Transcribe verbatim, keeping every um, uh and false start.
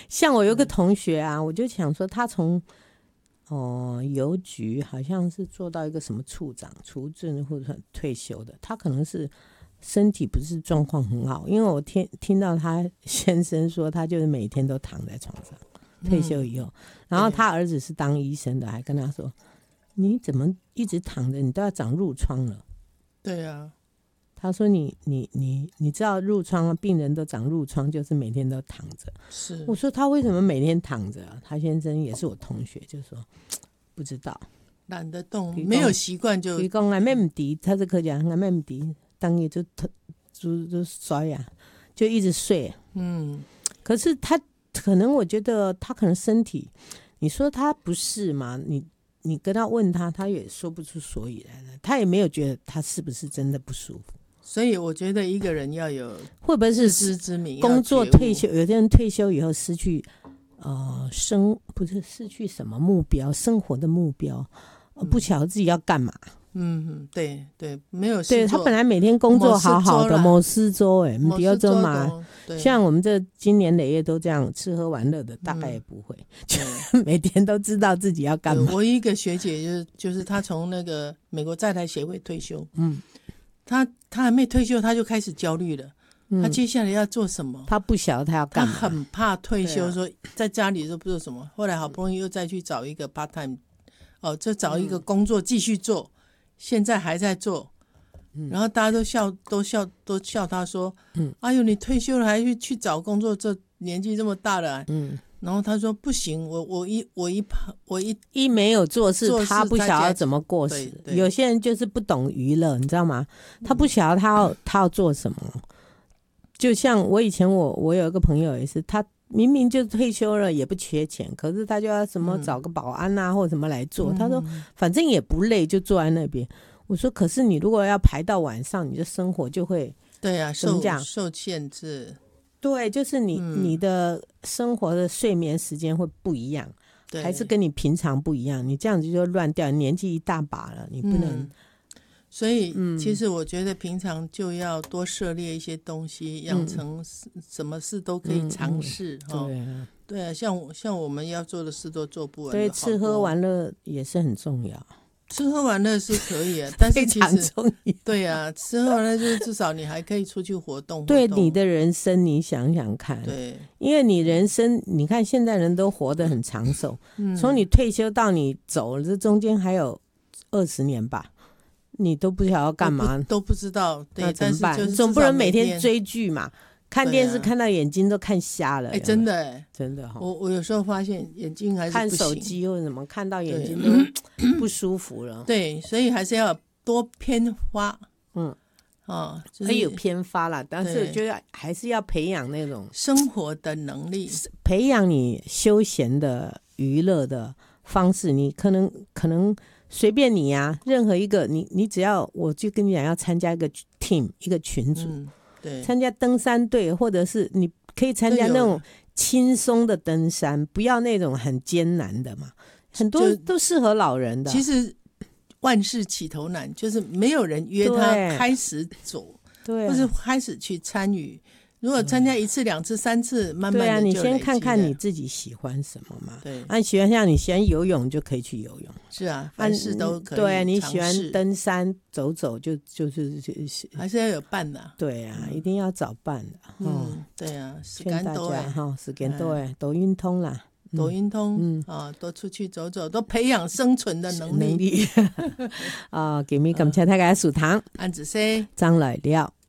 像我有个同学啊，我就想说他从哦邮局好像是做到一个什么处长、处长或者退休的，他可能是身体不是状况很好，因为我听听到他先生说他就是每天都躺在床上，退休以后、嗯、然后他儿子是当医生的，还跟他说你怎么一直躺着，你都要长褥疮了。 对啊， 他说你你你你知道褥疮病人都长褥疮就是每天都躺着。 是， 我说他为什么每天躺着、啊、他先生也是我同学，就说不知道， 懒得动，没有习惯就。 他说俺妹不敌，他是客家俺妹不敌，当夜就就就刷牙，就一直睡。 嗯， 可是他可能我觉得他可能身体，你说他不是嘛？你你跟他问他，他也说不出所以来了，他也没有觉得他是不是真的不舒服。 所以我觉得一个人要有会不会是自知之明， 工作退休，有些人退休以后失去呃生不是失去什么目标，生活的目标，嗯、不晓得自己要干嘛。 嗯，对对，没有事做。 对，他本来每天工作好好的，某事做哎，不要做嘛。像我们这经年累月都这样吃喝玩乐的，大概也不会，嗯、每天都知道自己要干嘛。 我一个学姐就是就是她从那个美国在台协会退休，嗯，她她还没退休，她就开始焦虑了。她接下来要做什么？ 她不晓得她要干嘛， 她很怕退休，说在家里都不做什么。后来好不容易又再去找一个 part time， 哦，就找一个工作继续做。现在还在做，然后大家都笑，都笑，都笑他说：“嗯，哎呦，你退休了还去去找工作，这年纪这么大了、啊。”嗯，然后他说：“不行，我我一我一我一一没有做事，他不晓得怎么过时。有些人就是不懂娱乐，你知道吗？他不晓得他要、嗯、他要做什么。就像我以前我我有一个朋友也是，他明明就退休了，也不缺钱，可是他就要什么找个保安啊、嗯、或者什么来做。他说反正也不累，就坐在那边。我说可是你如果要排到晚上，你的生活就会对啊，受受限制。 对，就是你、嗯、你的生活的睡眠时间会不一样，还是跟你平常不一样。你这样子就乱掉，年纪一大把了，你不能。嗯所以其实我觉得平常就要多涉猎一些东西，养、嗯、成什么事都可以尝试、嗯嗯、对啊，对啊，像像我们要做的事都做不完。 对，吃喝玩乐也是很重要。 吃喝玩乐是可以啊，但是其实对啊，吃喝玩乐就是至少你还可以出去活动活动。 对你的人生，你想想看， 对， 因为你人生，你看现在人都活得很长寿，从、嗯、你退休到你走了，这中间还有二十年吧。你都不晓得要干嘛， 都 不, 都不知道，对， 那怎么办？ 就是总不能每天追剧嘛，看电视、啊、看到眼睛都看瞎了。 哎、欸，真的、欸， 真的、哦、 我我有时候发现眼睛还是不行， 看手机或者什么，看到眼睛都不舒服了。 对，所以还是要多偏发， 嗯， 哦， 就是、有偏发啦，但是我觉得还是要培养那种生活的能力， 培养你休闲的娱乐的方式。你可能可能。随便你啊，任何一个你你只要我就跟你讲要参加一个 team 一个群组、嗯、对，参加登山队，或者是你可以参加那种轻松的登山，不要那种很艰难的嘛，很多都适合老人的。 其实万事起头难，就是没有人约他开始走，对，或是开始去参与。如果参加一次两次三次，慢慢的就累积了。对啊， 你先看看你自己喜欢什么嘛。对，啊，你喜欢像你喜欢游泳就可以去游泳。 是啊，凡事都可以。 对，你喜欢登山走走就就是就是还是要有伴的、啊。 对啊、嗯，一定要找伴的。 嗯，嗯对啊， 劝大家哈，时间多哎，抖音通啦。 抖音通，嗯啊，多出去走走，多培养生存的能力。 啊，今日感謝大家收聽， 安子 C 張來了。